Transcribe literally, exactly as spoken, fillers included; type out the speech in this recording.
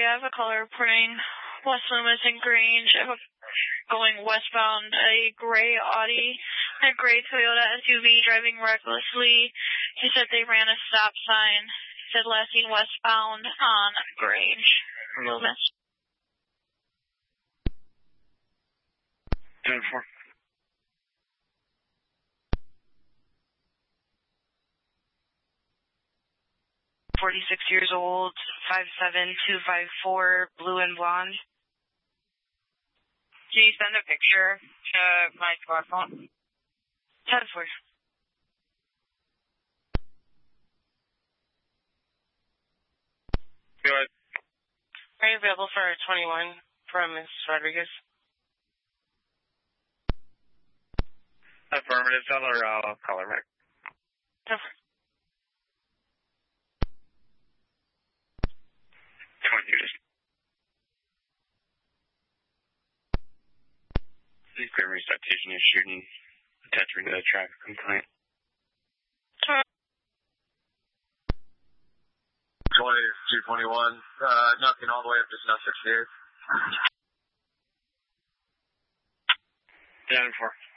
I have a caller reporting West Loomis and Grange going westbound, a gray Audi and a gray Toyota S U V driving recklessly. He said they ran a stop sign. He said last seen westbound on Grange, Loomis. ten four. forty-six years old, five seven, two five four, blue and blonde. Can you send a picture to my smartphone? ten four. Go ahead. Are you available for twenty-one from Miz Rodriguez? Affirmative. Tell her I'll call her back. ten four. twenty years. Please grant citation of shooting attachment to the traffic complaint. twenty, two twenty-one, uh, nothing all the way up to Sussex here. ten four.